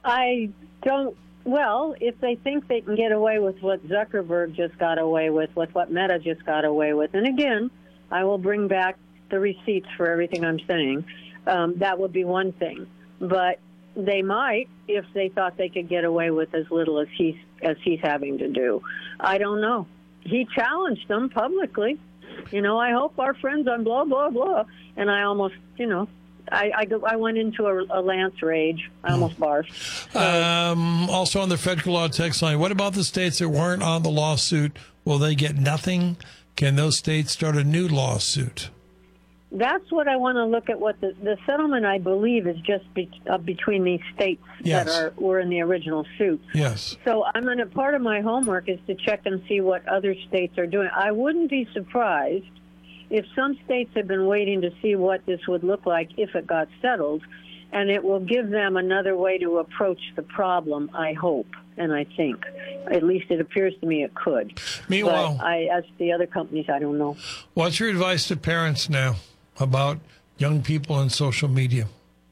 I don't. Well, if they think they can get away with what Zuckerberg just got away with what Meta just got away with, and again, I will bring back the receipts for everything I'm saying, that would be one thing. But they might if they thought they could get away with as little as he's having to do. I don't know. He challenged them publicly. I hope our friends on blah, blah, blah. And I almost, I went into a Lance rage. I almost barfed. Also on the federal law text line, what about the states that weren't on the lawsuit? Will they get nothing? Can those states start a new lawsuit? That's what I want to look at. What the settlement, I believe, is just between these states that were in the original suit. Yes. So part of my homework is to check and see what other states are doing. I wouldn't be surprised if some states have been waiting to see what this would look like if it got settled, and it will give them another way to approach the problem, I hope, and I think. At least it appears to me it could. Meanwhile, but as the other companies, I don't know. What's your advice to parents now about young people and social media?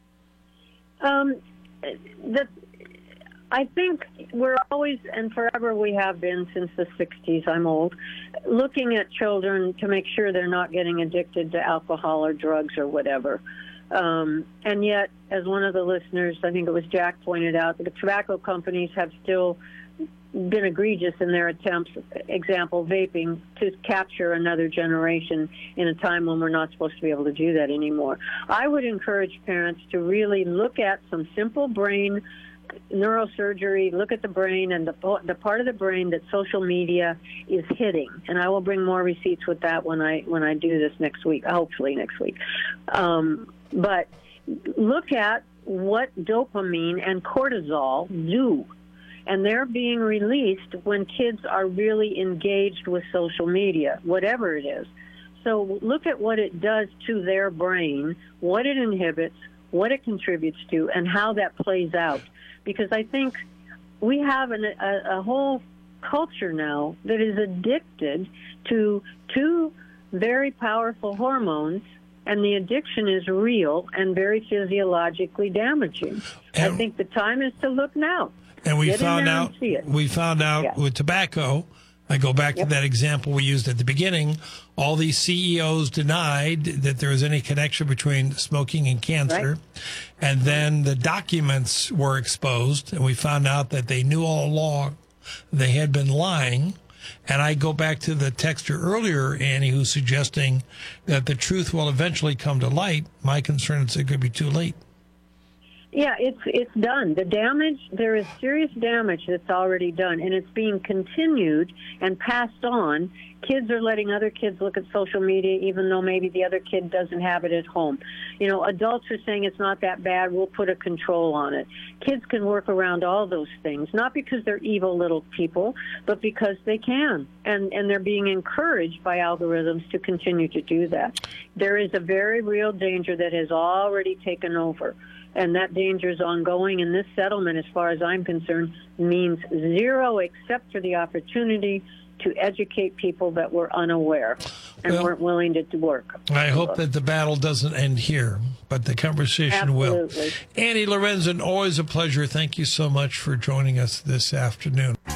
I think we're always, and forever we have been since the 60s, I'm old, looking at children to make sure they're not getting addicted to alcohol or drugs or whatever. And yet, as one of the listeners, I think it was Jack, pointed out, the tobacco companies have still been egregious in their attempts, example, vaping, to capture another generation in a time when we're not supposed to be able to do that anymore. I would encourage parents to really look at some simple brain neurosurgery, look at the brain and the part of the brain that social media is hitting. And I will bring more receipts with that when I do this next week, hopefully next week. But look at what dopamine and cortisol do. And they're being released when kids are really engaged with social media, whatever it is. So look at what it does to their brain, what it inhibits, what it contributes to, and how that plays out. Because I think we have a whole culture now that is addicted to two very powerful hormones, and the addiction is real and very physiologically damaging. I think the time is to look now. And we found out with tobacco, I go back to that example we used at the beginning, all these CEOs denied that there was any connection between smoking and cancer. Right. And then the documents were exposed, and we found out that they knew all along they had been lying. And I go back to the texter earlier, Annie, who's suggesting that the truth will eventually come to light. My concern is it could be too late. Yeah, it's done. The damage, there is serious damage that's already done, and it's being continued and passed on. Kids are letting other kids look at social media, even though maybe the other kid doesn't have it at home. Adults are saying it's not that bad, we'll put a control on it. Kids can work around all those things, not because they're evil little people, but because they can. And they're being encouraged by algorithms to continue to do that. There is a very real danger that has already taken over. And that danger is ongoing, and this settlement, as far as I'm concerned, means zero except for the opportunity to educate people that were unaware and weren't willing to work. I hope that the battle doesn't end here, but the conversation will. Annie Lorenzen, always a pleasure. Thank you so much for joining us this afternoon.